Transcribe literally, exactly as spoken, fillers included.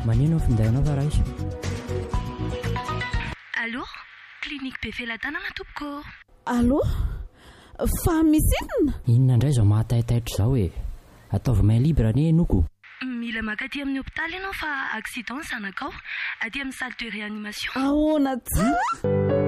maneno findainao fa raha izy. Allô, clinique be Felatana tompoko. Allô, fa misy inona? Inona indray zao mahataitaitra zao e? Ataovy main libre anie noko. Mila makaty amin'ny hôpitaly ianao fa accident ny zanakao, aty amin'ny salle de réanimation. Ahoana tsara?